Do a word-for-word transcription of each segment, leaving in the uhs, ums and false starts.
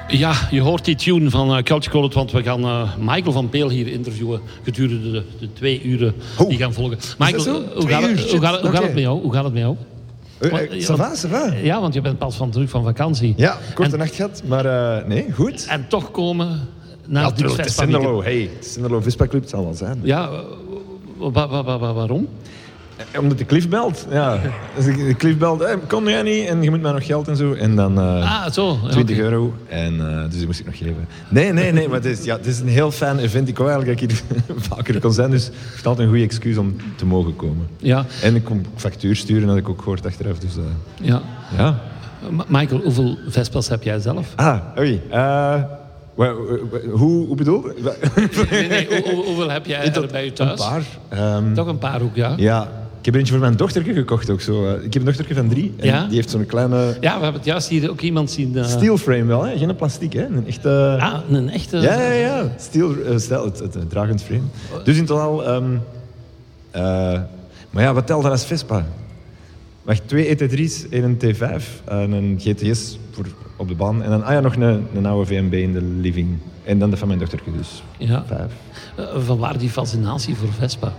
Ja, je hoort die tune van uh, Culture Code, want we gaan uh, Michael van Peel hier interviewen gedurende de, de twee uren die gaan volgen. Michael, uh, hoe, gaat het, hoe, gaat het, hoe gaat het met jou? Hoe gaat het met jou? Uh, uh, ça va, ça va. Ja, want je bent pas van terug van vakantie. Ja, korte nacht gehad, maar uh, nee, goed. En toch komen naar ja, het Vespa. Het is Sinderlo, hey, het Sinderlo Vespa Club, het zal wel zijn. Ja, wa, wa, wa, wa, waarom? Omdat de Cliff belt. Ja. Dus de Cliff belt, hey, kom jij niet? En je moet mij nog geld en zo. En dan uh, ah, zo. twintig okay. euro. En, uh, dus die moest ik nog geven. Nee, nee, nee. Maar het is, ja, het is een heel fijn event. Ik wou eigenlijk dat ik hier vaker kon zijn. Dus het is altijd een goede excuus om te mogen komen. Ja. En ik kon factuur sturen, dat ik ook gehoord achteraf. Dus, uh, ja. ja. Michael, hoeveel Vespa's heb jij zelf? Ah, oei. Uh, Hoe, hoe bedoel je? Nee, nee, hoe, hoeveel heb jij er bij je thuis? Een paar. Um, Toch een paar ook, ja? Ja. Ik heb er eentje voor mijn dochterke gekocht ook zo. Ik heb een dochterke van drie en ja? die heeft zo'n kleine... Ja, we hebben het juist hier ook iemand zien... Uh... Steel frame wel, hè? Geen plastic, hè? Een echte... Ah, een echte... Ja, ja, ja. Steel, uh, stel, het, het, het dragend frame. Dus in totaal... Um, uh, maar ja, wat telt dat als Vespa? Wacht, twee E T drie's, één T vijf en een G T S voor op de baan. En dan ah ja, nog een, een oude V M B in de living. En dan de van mijn dochterke, dus ja. vijf. Uh, vanwaar die fascinatie voor Vespa?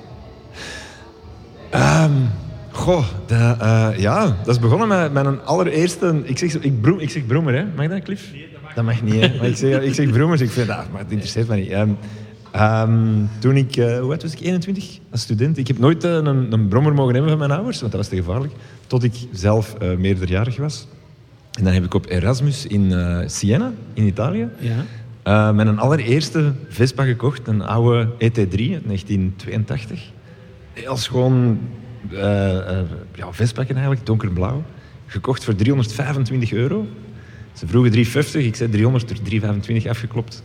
Um, goh, de, uh, ja, dat is begonnen met mijn allereerste... Ik zeg, ik, broem, ik zeg broemer, hè. Mag dat, Cliff? Nee, dat mag, dat mag niet, hè. Maar ik zeg, ik zeg broemers, ik vind dat... Maar het interesseert me niet. Um, um, toen ik... Uh, hoe oud was ik? eenentwintig? Als student. Ik heb nooit uh, een, een brommer mogen hebben van mijn ouders, want dat was te gevaarlijk. Tot ik zelf uh, meerderjarig was. En dan heb ik op Erasmus in uh, Siena, in Italië... Ja. Uh, mijn allereerste Vespa gekocht. Een oude E T drie uit negentien tweeëntachtig. Heel schoon uh, uh, ja, Vespaken eigenlijk, donkerblauw. Gekocht voor driehonderdvijfentwintig euro. Ze vroegen driehonderdvijftig, ik zei driehonderd, er driehonderdvijfentwintig afgeklopt.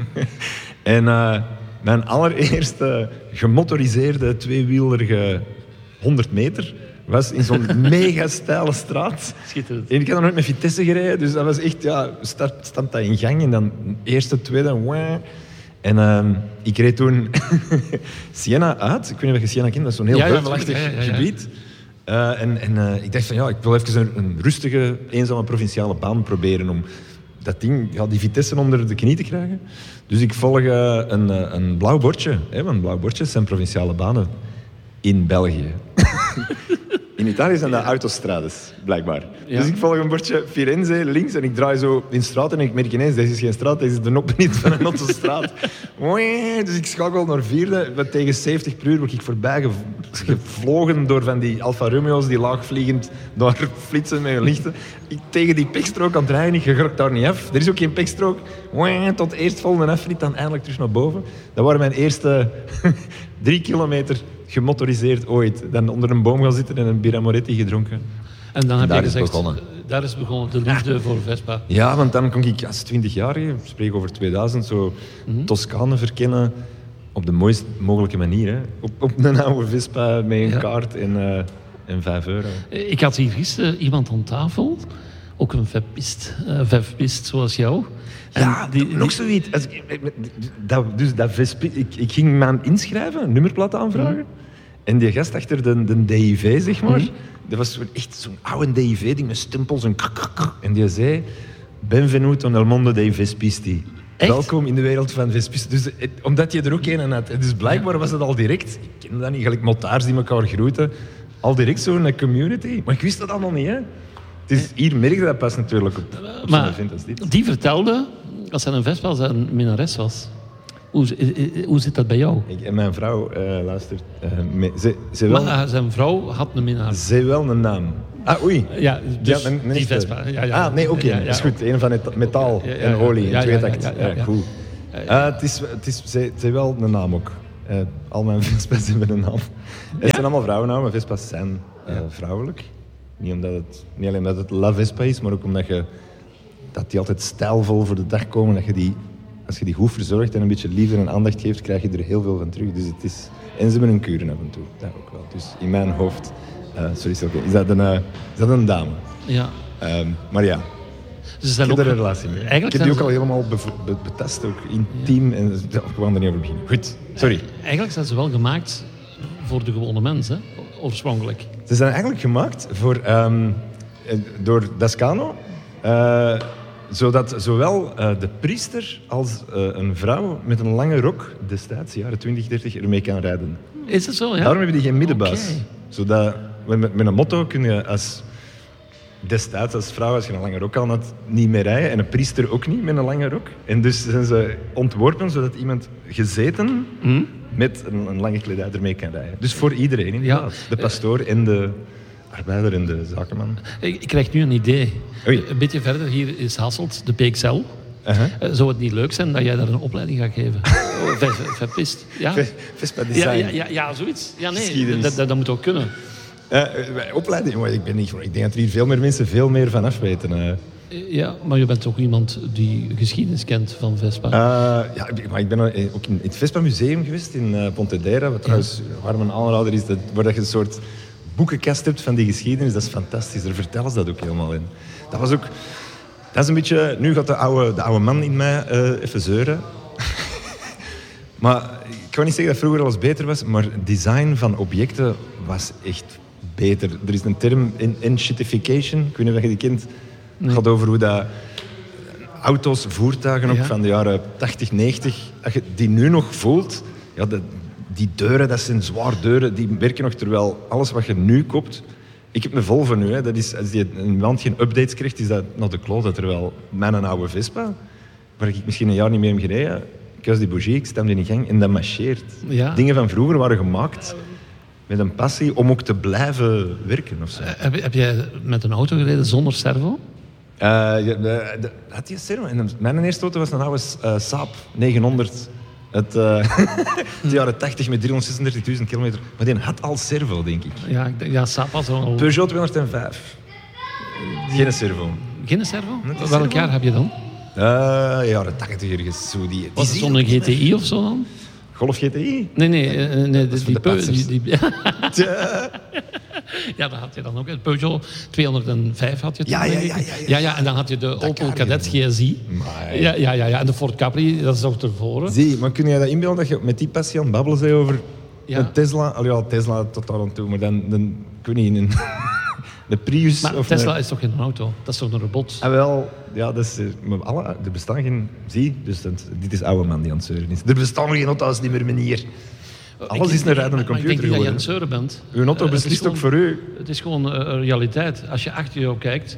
En uh, mijn allereerste gemotoriseerde, tweewielerige honderd meter was in zo'n mega steile straat. Schitterend. En ik had nog nooit met Vitesse gereden, dus dat was echt, ja, start, stond dat in gang. En dan eerste, tweede, wah. En uh, ik reed toen Siena uit. Ik weet niet of je Siena kent, dat is zo'n heel ja, heuvelachtig ja, ja, ja, ja. gebied. Uh, en en uh, ik dacht van ja, ik wil even een, een rustige, eenzame provinciale baan proberen om dat ding, ja, die Vitesse onder de knie te krijgen. Dus ik volg uh, een, uh, een blauw bordje, hè, want blauw bordjes zijn provinciale banen in België. In Italië zijn dat autostrades, blijkbaar. Ja. Dus ik volg een bordje Firenze links en ik draai zo in straat en ik merk ineens, deze is geen straat, deze is de oprit van een autostraat. Dus ik schakel naar vierde, met tegen zeventig per uur word ik voorbij gevlogen door van die Alfa Romeo's die laagvliegend daar flitsen met hun lichten. Ik tegen die pechstrook aan het rijden, je geraakt daar niet af. Er is ook geen pechstrook. Tot eerst volgende afrit, dan eindelijk terug naar boven. Dat waren mijn eerste drie kilometer gemotoriseerd ooit. Dan onder een boom gaan zitten en een Birra Moretti gedronken. En dan heb daar je gezegd, is begonnen. Daar is begonnen, de liefde ja. voor Vespa. Ja, want dan kon ik als twintigjarige, ik spreek over tweeduizend, zo mm-hmm. Toscane verkennen op de mooist mogelijke manier. Hè. Op, op een oude Vespa met een ja. kaart en, uh, en vijf euro. Ik had hier gisteren iemand aan tafel, ook een vepist, uh, vepist zoals jou. En ja, die, nog die... zoiets. Als ik, dat, dus dat Vespi, ik, ik ging me aan inschrijven, een nummerplaat aanvragen. Mm. En die gast achter de, de D I V, zeg maar, mm. dat was echt zo'n oude D I V-ding met stempels en kak. En die zei, benvenuto nel mondo dei Vespisti. Echt? Welkom in de wereld van Vespisten. Dus het, omdat je er ook een had. Dus blijkbaar ja. was het al direct, ik ken dat niet, gelijk motards die elkaar groeten, al direct zo'n community. Maar ik wist dat allemaal niet, hè. Het is, hier merk je dat pas natuurlijk op, op zo'n event als dit. Die vertelde, als hij een Vespa was, dat hij een minnares was. Hoe, hoe zit dat bij jou? Ik, en mijn vrouw uh, luistert. Uh, me, ze, ze wel, maar zijn vrouw had een minnares. Ze wel een naam. Ah, oei. Ja, dus ja, een, een die Vespa. Ja, ja. Ah, nee, oké. Okay. Ja, ja, is goed. Een van het metaal ja, ja, ja, en olie. Ja, ja, ja, tweetakt. Ja, ja, ja, ja. Goed. Ja, ja. Uh, het is, het is, ze, ze wel een naam ook. Uh, al mijn Vespa's hebben een naam. Ja? Het zijn allemaal vrouwennamen, maar Vespa's zijn uh, vrouwelijk. Niet, omdat het, niet alleen omdat het La Vespa is, maar ook omdat je, dat die altijd stijlvol voor de dag komen. Dat je die, als je die goed verzorgt en een beetje liefde en aandacht geeft, krijg je er heel veel van terug. Dus het is, en ze hebben een kuren af en toe. Dat ook wel. Dus in mijn hoofd... Uh, sorry, Silke. Is dat een, uh, is dat een dame? Ja. Um, maar ja, dus ik heb ook, er een relatie mee. Ik heb die ook ze... al helemaal be- be- betest, ook intiem. Ja. En ja, we gaan er niet over beginnen. Goed, sorry. Eigenlijk zijn ze wel gemaakt voor de gewone mens, hè? Oorspronkelijk. Ze zijn eigenlijk gemaakt voor, um, door Dascano. Uh, zodat zowel uh, de priester als uh, een vrouw met een lange rok destijds, jaren twintig, dertig, ermee kan rijden. Is het zo, ja? Daarom hebben die geen middenbuis. Okay. Zodat, met, met een motto kun je als... Destijds als vrouw, als je een lange rok aan had, niet meer rijden. En een priester ook niet met een lange rok. En dus zijn ze ontworpen zodat iemand gezeten mm. met een, een lange kledij ermee kan rijden. Dus voor iedereen inderdaad. Ja. De pastoor en de arbeider en de zakenman. Ik, ik krijg nu een idee. Oei. Een beetje verder hier is Hasselt, de P X L. Uh-huh. Uh, zou het niet leuk zijn dat jij daar een opleiding gaat geven? Verpist. Ja? Vespa design. Ja, ja, ja, ja, zoiets. Ja, nee, dat, dat, dat moet ook kunnen. Uh, opleiding, maar ik ben niet. Ik denk dat er hier veel meer mensen veel meer van af weten. Uh. Ja, maar je bent ook iemand die geschiedenis kent van Vespa. Uh, ja, maar ik ben ook in het Vespa Museum geweest in uh, Pontedera, wat trouwens ja. waar mijn aanrader is, dat, waar je een soort boekenkast hebt van die geschiedenis. Dat is fantastisch. Daar vertellen ze dat ook helemaal in. Dat was ook. Dat is een beetje. Nu gaat de oude, de oude man in mij uh, even zeuren. Maar ik kan niet zeggen dat vroeger alles beter was, maar het design van objecten was echt beter. Er is een term, enshittification, ik weet niet of je die kent. Het nee. gaat over hoe dat auto's, voertuigen ook ja. van de jaren tachtig, negentig, als je die nu nog voelt, ja, de, die deuren, dat zijn zwaar deuren, die werken nog, terwijl alles wat je nu koopt... Ik heb een Volvo nu, hè, dat is, als die een maand geen updates krijgt, is dat naar de klote. Terwijl mijn oude Vespa, waar ik misschien een jaar niet mee heb gereden, ik was die bougie, ik stem die in gang en dat marcheert. Ja. Dingen van vroeger waren gemaakt met een passie om ook te blijven werken. Of zo. Uh, heb, heb jij met een auto gereden zonder servo? Uh, ja, de, de, had die een servo? En mijn eerste auto was een oude uh, Saab negenhonderd. Het, uh, de jaren tachtig met driehonderdzesendertigduizend kilometer. Maar die had al servo, denk ik. Ja, ja Saab was al... Peugeot tweehonderdvijf. Geen servo. Geen servo? Welk servo? Jaar heb je dan? Uh, jaren tachtig ergens. Zo die, was het zo'n G T I of zo dan? Golf G T I? Nee, nee. Uh, nee die, die, Peu, die, die Ja, dat had je dan ook. Het Peugeot tweehonderdvijf had je toen. Ja, ja, ja, ja, ja. ja, ja en dan had je de dat Opel Kadett G S I. Ja, ja, ja, ja. En de Ford Capri, dat is nog ervoor. Zie, maar kun je dat inbeelden dat je met die passie aan het babbelen bent over ja. een Tesla? Al ja, Tesla tot daar aan toe, maar dan, dan kun je niet in de Prius. Maar of Tesla een... is toch geen auto? Dat is toch een robot? Ah, wel, ja, dat is, maar alle, er bestaan geen... Zie, dus dat, dit is oude man die aan het zeuren is. Er bestaan geen auto's niet meer, meneer. Alles is een rijdende computer geworden. Ik denk niet dat je aan het zeuren bent. Uw auto beslist uh, ook voor u. Het is gewoon een uh, realiteit. Als je achter jou kijkt,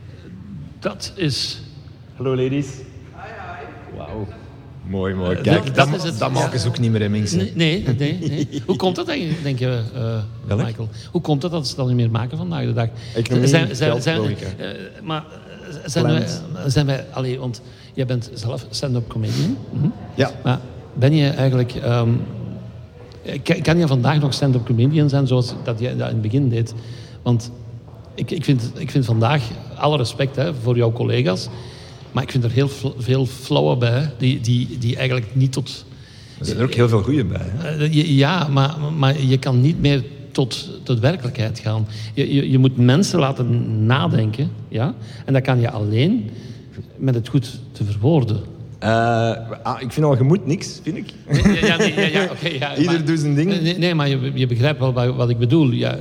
dat is... Hallo ladies. Hi, hi. Wauw. Mooi, mooi. Kijk, uh, dat, dat, dat, dat maken ze ook niet meer, hè, mensen. Nee, nee, nee, nee. Hoe komt dat, denk je, uh, Michael? Hoe komt dat dat ze dat niet meer maken vandaag de dag? Economie, zijn, zijn, zijn, uh, maar zijn wij... Zijn wij allee, want jij bent zelf stand-up comedian. Mm-hmm. Ja. Maar ben je eigenlijk... Um, kan je vandaag nog stand-up comedian zijn zoals dat je dat in het begin deed? Want ik, ik, vind, ik vind vandaag, alle respect hè, voor jouw collega's, maar ik vind er heel veel flauwe bij die, die, die eigenlijk niet tot... Er zijn er ook heel veel goeie bij. Hè? Ja, maar, maar je kan niet meer tot de werkelijkheid gaan. Je, je, je moet mensen laten nadenken, ja? En dat kan je alleen met het goed te verwoorden. Uh, ah, ik vind al, je moet niks, vind ik. Ja, ja, nee, ja, ja, okay, ja, Ieder maar, doet zijn ding. Nee, nee maar je, je begrijpt wel wat, wat ik bedoel. Ja.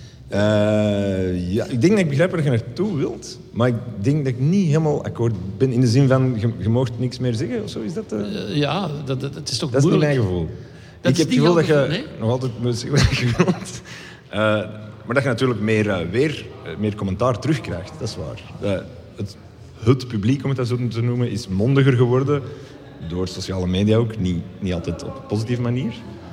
Uh, ja, ik denk dat ik begrijp waar je naartoe wilt. Maar ik denk dat ik niet helemaal akkoord ben. In de zin van, je, je mag niks meer zeggen of zo. Is dat, uh... Uh, ja, dat, dat, dat is toch dat moeilijk? Dat is niet mijn gevoel. Dat ik heb het gevoel dat je gevoel, nee? nog altijd moet zeggen wat je wilt. Uh, maar dat je natuurlijk meer, uh, weer, uh, meer commentaar terugkrijgt. Dat is waar. Uh, het, het publiek, om het zo te noemen, is mondiger geworden. Door sociale media ook. Niet, niet altijd op een positieve manier.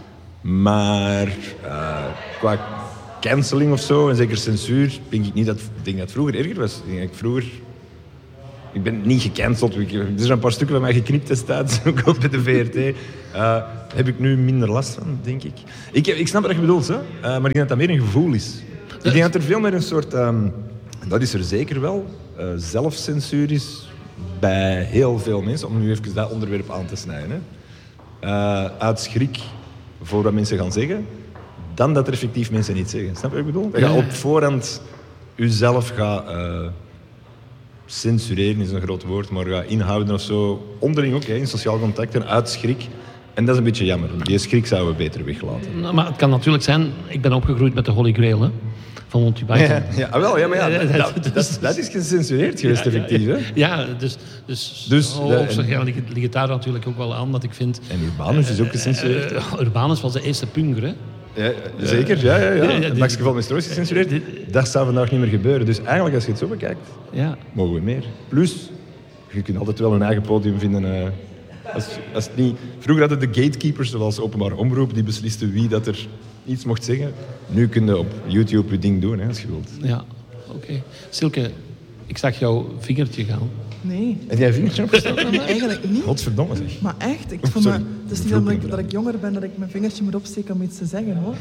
Maar uh, qua cancelling of zo, en zeker censuur, denk ik niet dat, denk dat het vroeger erger was. Ik denk dat ik vroeger... Ik ben niet gecanceld. Er zijn een paar stukken van mij geknipt destijds, ook op de V R T. Uh, heb ik nu minder last van, denk ik. Ik, ik snap wat je bedoelt, hè? Uh, maar ik denk dat dat meer een gevoel is. Ik denk dat er veel meer een soort... Um, dat is er zeker wel. Uh, zelfcensuur is bij heel veel mensen, om nu even dat onderwerp aan te snijden. Hè. Uh, uit schrik voor wat mensen gaan zeggen, dan dat er effectief mensen niet zeggen. Snap je wat ik bedoel? Dat je op voorhand jezelf gaat uh, censureren, is een groot woord, maar gaat inhouden of zo. Onderling ook, hè, in sociaal contact en uit schrik. En dat is een beetje jammer. Die schrik zouden we beter weglaten. Nou, maar het kan natuurlijk zijn... Ik ben opgegroeid met de Holy Grail, hè. van Monty Python. Ja, ja, ah, wel, ja, maar ja, dat, dat, dat, dat is gecensureerd geweest, ja, effectief. Hè? Ja, dus, dus, dus oh, de, of en, ja, ligt het daar natuurlijk ook wel aan, dat ik vind... En Urbanus is ook gecensureerd. Uh, uh, Urbanus was de eerste punger, hè? Ja, zeker, ja, ja, ja. Het Max Geval Mestro is gecensureerd. Dat zou vandaag niet meer gebeuren. Dus eigenlijk, als je het zo bekijkt, ja. mogen we meer. Plus, je kunt altijd wel een eigen podium vinden... Uh, Als, als het niet... Vroeger hadden de gatekeepers, zoals openbare omroep, die beslisten wie dat er iets mocht zeggen. Nu kun je op YouTube je ding doen, hè, als je wilt. Ja, oké. Okay. Silke, ik zag jouw vingertje gaan. Nee. Heb jij een vingertje opgestoken? Nee, eigenlijk niet. Godverdomme zeg. Maar echt, ik vond me, het is niet omdat ik, dat ik jonger ben dat ik mijn vingertje moet opsteken om iets te zeggen, hoor.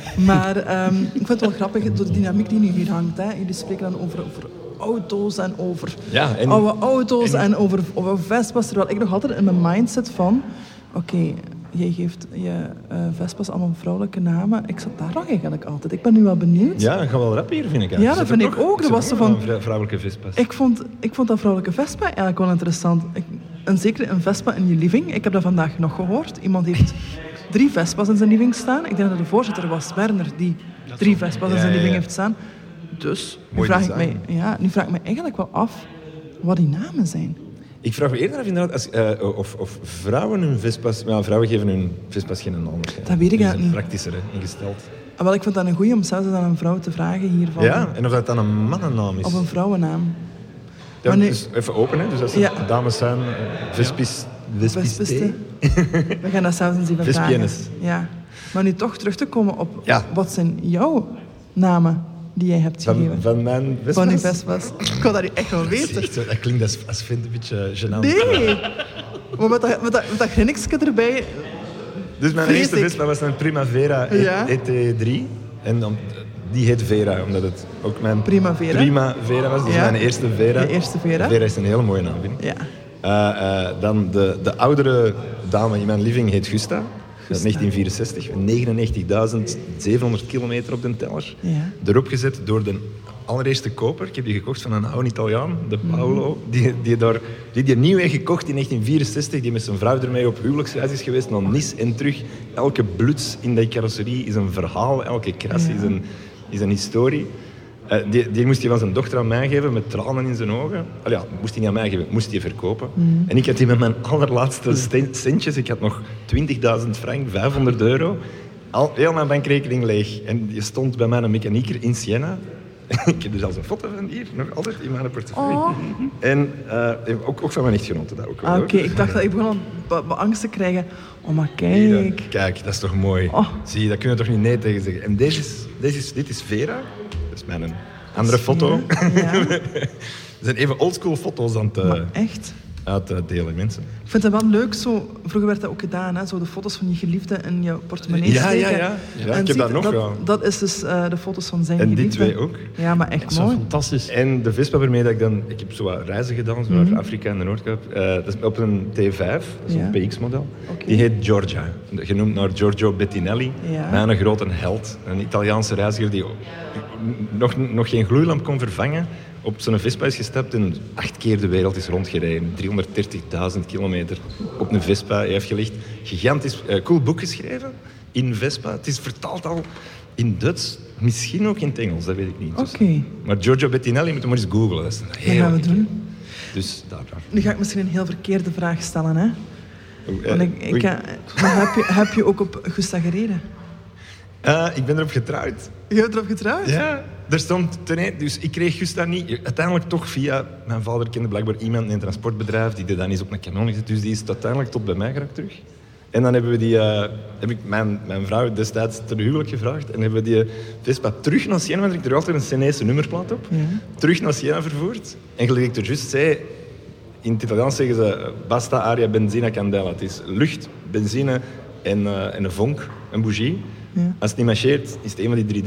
Maar um, ik vind het wel grappig, door de dynamiek die nu hier hangt. Hè. Jullie spreken dan over... over auto's en over ja, en, oude auto's en, en over, over Vespa's. Terwijl ik nog altijd in mijn mindset van... Oké, okay, jij geeft je uh, Vespa's allemaal vrouwelijke namen. Ik zat daar nog eigenlijk altijd. Ik ben nu wel benieuwd. Ja, dat gaat wel rap hier, vind ik. Ja, dat vind ik nog, ook. Dat was zo van... Vrouwelijke Vespa's. Ik vond, ik vond dat vrouwelijke Vespa eigenlijk wel interessant. Ik, en zeker een Vespa in je living. Ik heb dat vandaag nog gehoord. Iemand heeft drie Vespa's in zijn living staan. Ik denk dat de voorzitter was, Werner, die drie Vespa's ja, in zijn living ja, ja. heeft staan. Dus nu vraag, ik mij, ja, nu vraag ik me eigenlijk wel af wat die namen zijn. Ik vraag me eerder af inderdaad, als, uh, of, of vrouwen hun Vespa's... Nou, vrouwen geven hun Vespa's geen naam. Dat weet ik dus niet. Praktischer, hè, ingesteld. Ah, wel, ik vind dat een goeie om zelfs aan een vrouw te vragen hiervan. Ja, en of dat dan een mannennaam is. Of een vrouwennaam. Ja, nu, dus even open, hè. Dus als er ja. dames zijn, Vespis... Vespiste. We gaan dat zelfs eens even vragen. Ja. Maar nu toch terug te komen op... Ja. Wat zijn jouw namen die jij hebt van, gegeven? Van mijn Vespa's? Van die Vespa's. Ik kon dat niet echt wel weten. Dat, zo, dat klinkt als, als vind een beetje gênant. Nee. Maar met dat, met dat, met dat grinnikske erbij... Dus mijn eerste ik. Vespa was een Primavera ja. E T drie. En dan, die heet Vera, omdat het ook mijn Primavera, Primavera was. Dus ja. mijn eerste Vera. De eerste Vera. Vera is een hele mooie naam, vind ik. Ja. Uh, uh, dan de, de oudere dame in mijn living heet Gusta. negentien vierenzestig, negenennegentigduizend zevenhonderd kilometer op de teller. Ja. Erop gezet door de allereerste koper. Ik heb die gekocht van een oude Italiaan, de Paolo. Die, die, daar, die die nieuw heeft gekocht in negentien vierenzestig. Die met zijn vrouw ermee op huwelijksreis is geweest naar Nice en terug. Elke bluts in die carrosserie is een verhaal. Elke kras ja. is, een, is een historie. Uh, die, die moest hij van zijn dochter aan mij geven, met tranen in zijn ogen. Allee, ja, moest hij niet aan mij geven, moest hij verkopen. Mm. En ik had die met mijn allerlaatste centjes, ik had nog twintigduizend frank, vijfhonderd euro, al, heel mijn bankrekening leeg. En die stond bij mijn mechanieker in Siena. Ik heb er zelfs een foto van hier, nog altijd in mijn portefeuille. Oh. En uh, ook, ook van mijn echtgenote. Dat ook. Ah, Oké, okay. Ik dacht dat ik begon be- be- angst te krijgen. Oh, maar kijk. Hier, kijk, dat is toch mooi. Oh. Zie je, dat kun je toch niet nee tegen zeggen. En deze is, deze is, dit is Vera. Dat is mijn andere foto. Ja. Er zijn even oldschool foto's aan het, maar echt? uit te delen, mensen. Ik vind het wel leuk, zo, vroeger werd dat ook gedaan, hè, zo de foto's van je geliefde in je portemonnee ja, steken. Ja, ja, ja. Ik heb dat nog, dat, ja. Dat is dus uh, de foto's van zijn en geliefde. En die twee ook. Ja, maar echt mooi. Fantastisch. En de Vespa waarmee dat ik dan... Ik heb zo wat reizen gedaan, zo naar mm-hmm. Afrika en de Noordkap. Uh, dat is op een T vijf, dat is ja. een P X-model. Okay. Die heet Giorgia. Genoemd naar Giorgio Bettinelli. Ja. Mijn grote held. Een Italiaanse reiziger die nog, nog geen gloeilamp kon vervangen. Op zijn Vespa is gestapt en acht keer de wereld is rondgereden. driehonderddertigduizend kilometer op een Vespa heeft gelegd. Gigantisch, uh, cool boek geschreven in Vespa. Het is vertaald al in Duits, misschien ook in het Engels, dat weet ik niet. Oké. Okay. Maar Giorgio Bettinelli moet je maar eens googlen. Dat is heel dat gaan we doen. Dus daar, daar. Nu ga ik misschien een heel verkeerde vraag stellen, hè? Oei, uh, ik, ik, uh, maar heb je, heb je ook op Gusta gereden? Uh, ik ben erop getrouwd. Je bent erop getrouwd? Ja, er stond ten een, dus ik kreeg Gusta niet. Uiteindelijk toch via... Mijn vader kende blijkbaar iemand in een transportbedrijf die dan is op een camion gezet, dus die is uiteindelijk tot bij mij geraakt terug. En dan hebben we die, uh, heb ik mijn, mijn vrouw destijds ter huwelijk gevraagd en hebben we die Vespa terug naar Siena, want ik er altijd een Senese nummerplaat op, ja. terug naar Siena vervoerd. En gelijk ik er juist zei, in het Italiaans zeggen ze basta aria benzina candela. Het is lucht, benzine en, uh, en een vonk, een bougie. Ja. Als het niet marcheert, is het een van die drie